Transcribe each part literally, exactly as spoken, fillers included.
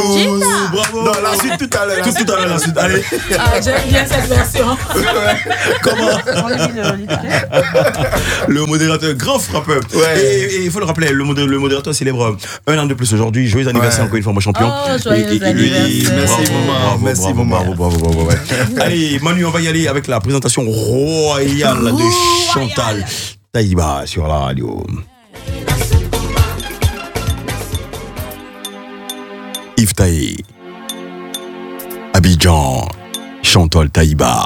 Bravo. Non, la suite tout à l'heure. Tout, tout à l'heure, la suite. Allez. Ah, j'aime bien cette version. Comment? Le modérateur, grand frappeur. Ouais. Et il faut le rappeler, le, modé, le modérateur célèbre un an de plus aujourd'hui. Joyeux anniversaire ouais. encore une fois, mon champion. Oh, joyeux et, et, anniversaire. Et, et, merci, bravo, maman. bravo, merci, bravo, maman. bravo, bravo, bravo, bravo, bravo. Allez, Manu, on va y aller avec la présentation royale de Chantal Taïba sur la radio. Yves Taï, Abidjan, Chantal Taïba.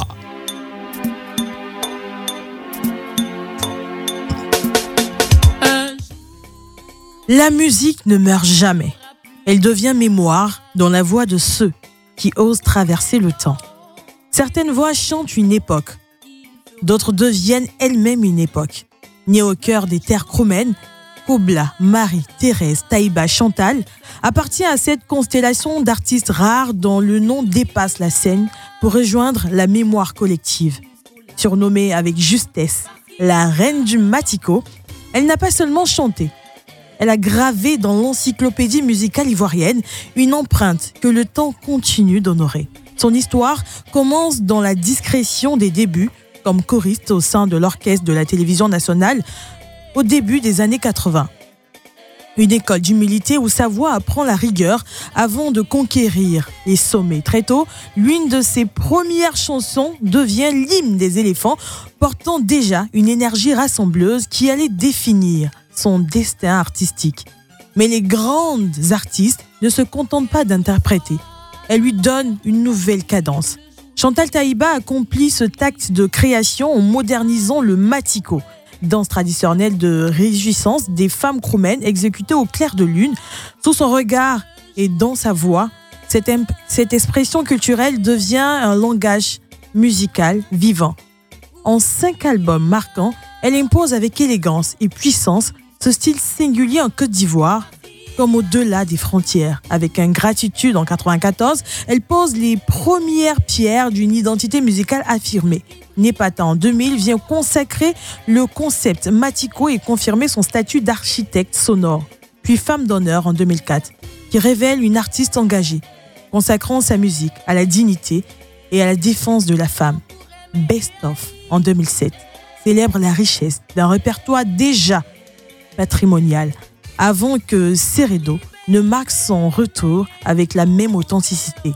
La musique ne meurt jamais. Elle devient mémoire dans la voix de ceux qui osent traverser le temps. Certaines voix chantent une époque. D'autres deviennent elles-mêmes une époque. Nées au cœur des terres croumènes, Kobla, Marie, Thérèse, Taïba, Chantal appartient à cette constellation d'artistes rares dont le nom dépasse la scène pour rejoindre la mémoire collective. Surnommée avec justesse la reine du Matico, elle n'a pas seulement chanté. Elle a gravé dans l'encyclopédie musicale ivoirienne une empreinte que le temps continue d'honorer. Son histoire commence dans la discrétion des débuts, comme choriste au sein de l'orchestre de la télévision nationale au début des années quatre-vingts. Une école d'humilité où sa voix apprend la rigueur avant de conquérir les sommets. Très tôt, l'une de ses premières chansons devient l'hymne des éléphants, portant déjà une énergie rassembleuse qui allait définir son destin artistique. Mais les grandes artistes ne se contentent pas d'interpréter. Elles lui donnent une nouvelle cadence. Chantal Taïba accomplit ce acte de création en modernisant le Matico, danse traditionnelle de réjouissance des femmes croumènes exécutée au clair de lune. Sous son regard et dans sa voix, cette, imp- cette expression culturelle devient un langage musical vivant. En cinq albums marquants, elle impose avec élégance et puissance ce style singulier en Côte d'Ivoire, comme au-delà des frontières. Avec Ingratitude en quatre-vingt-quatorze, elle pose les premières pierres d'une identité musicale affirmée. Népata en deux mille vient consacrer le concept Matico et confirmer son statut d'architecte sonore. Puis Femme d'honneur en deux mille quatre, qui révèle une artiste engagée, consacrant sa musique à la dignité et à la défense de la femme. Best of en deux mille sept célèbre la richesse d'un répertoire déjà patrimonial, avant que Seredo ne marque son retour avec la même authenticité.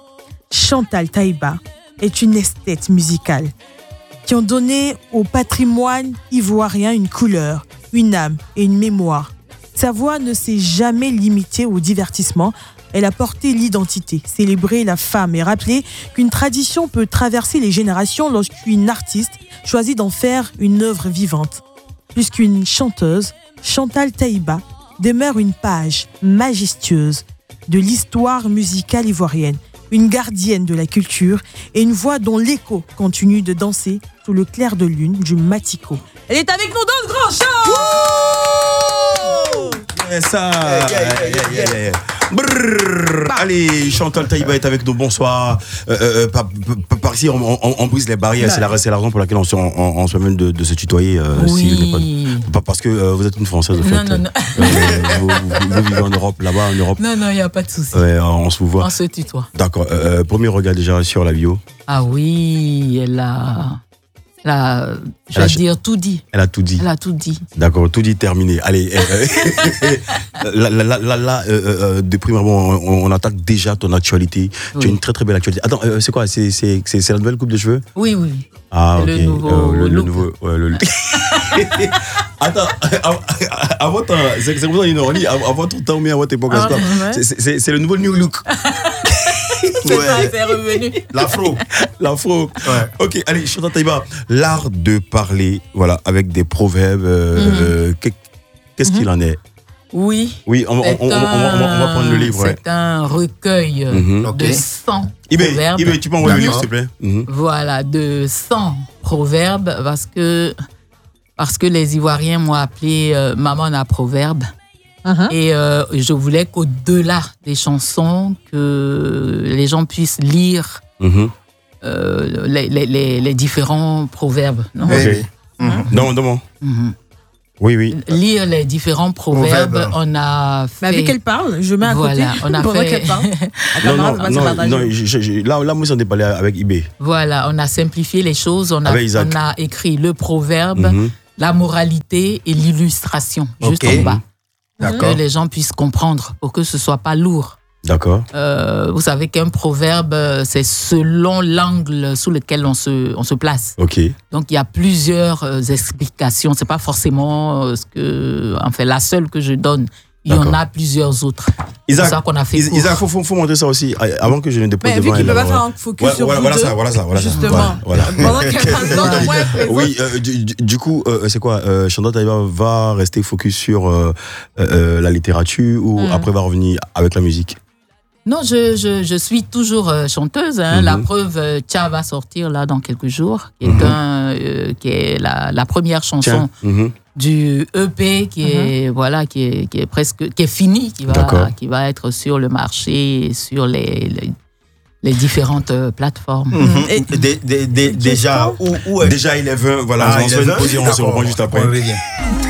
Chantal Taïba est une esthète musicale qui ont donné au patrimoine ivoirien une couleur, une âme et une mémoire. Sa voix ne s'est jamais limitée au divertissement, elle a porté l'identité, célébré la femme et rappelé qu'une tradition peut traverser les générations lorsqu'une artiste choisit d'en faire une œuvre vivante. Plus qu'une chanteuse, Chantal Taïba demeure une page majestueuse de l'histoire musicale ivoirienne, une gardienne de la culture et une voix dont l'écho continue de danser sous le clair de lune du Matico. Elle est avec nous dans ce grand show. Yeah, ça. Yeah, yeah, yeah, yeah, yeah. Brrr. Allez, Chantal Taïba est avec nous. Bonsoir. Euh, euh, par, par ici, on, on, on brise les barrières. C'est la, c'est la raison pour laquelle on se, on, on se même de, de se tutoyer. Euh, oui. Si, pas, parce que euh, vous êtes une Française, en fait. Non, non, non. Euh, vous, vous, vous vivez en Europe, là-bas, en Europe. Non, non, il n'y a pas de souci. Ouais, on se vous voit. On se tutoie. D'accord. Euh, premier regard déjà sur la bio. Ah oui, elle a... Elle a, je vais dire, tout dit. Elle a tout dit. Elle a tout dit. D'accord, tout dit, terminé. Allez, euh, là, là, là, là euh, euh, de prime abord, on, on attaque déjà ton actualité. Oui. Tu as une très très belle actualité. Attends, euh, c'est quoi c'est, c'est, c'est, c'est la nouvelle coupe de cheveux? Oui, oui. Ah, ok. Le nouveau. Euh, le, le nouveau ouais, le... Attends, avant ton. C'est pour ça qu'ils ont dit, avant ton temps, mais avant tes époques, ah, ouais. c'est, c'est, c'est le nouveau new look. C'est ouais. Ça, c'est revenu. L'afro. L'afro. Ouais. Ok, allez, Chantal Taïba, l'art de parler, voilà, avec des proverbes. Euh, mm-hmm. Qu'est-ce mm-hmm. qu'il en est? Oui. Oui, on, on, on, on, on, va, on va prendre le livre. C'est ouais. un recueil mm-hmm. de okay. cent Ibé, proverbes. Ibé, tu peux envoyer le livre, s'il te plaît. Mm-hmm. Voilà, de cent proverbes, parce que, parce que les Ivoiriens m'ont appelé euh, Maman à proverbe. Uh-huh. Et euh, je voulais qu'au-delà des chansons, que les gens puissent lire uh-huh. euh, les, les, les, les différents proverbes. Non, okay. uh-huh. non, non. Uh-huh. Oui, oui. Lire les différents proverbes. Proverbe. On a fait... Mais avec qu'elle parle, je mets à voilà, côté on a pendant fait... qu'elle parle. non, non, non, non je, je, là, là, moi, j'en ai parlé avec Ibé. Voilà, on a simplifié les choses. On a, on a écrit le proverbe, mm-hmm. la moralité et l'illustration, okay. juste en bas. D'accord. Que les gens puissent comprendre pour que ce ne soit pas lourd. D'accord. Euh, vous savez qu'un proverbe, c'est selon l'angle sous lequel on se, on se place. Ok. Donc, il y a plusieurs euh, explications. Ce n'est pas forcément euh, ce que, en fait, la seule que je donne. Il D'accord. y en a plusieurs autres. Isaac, c'est ça qu'on a fait. Isaac, il faut, faut, faut montrer ça aussi avant que je ne dépose devant elle. Mais vu qu'il ne peut pas faire un focus ouais, sur voilà, vous voilà deux, ça, voilà ça, voilà justement. Voilà. Pendant qu'elle parle de moi, oui, euh, du, du coup, euh, c'est quoi euh, Chantal Taïba va rester focus sur euh, euh, la littérature ou mm. après va revenir avec la musique? Non, je, je, je suis toujours euh, chanteuse. Hein. Mm-hmm. La preuve, euh, Tcha va sortir là dans quelques jours, qui est, mm-hmm. un, euh, qui est la, la première chanson mm-hmm. du E P qui est mm-hmm. voilà qui est, qui est presque qui est fini, qui va qui va être sur le marché, sur les, les les différentes euh, plateformes. Mm-hmm. Et d- d- d- déjà où, où est... déjà il est vingt, voilà, ah, on se fait une pause et on se reprend juste après.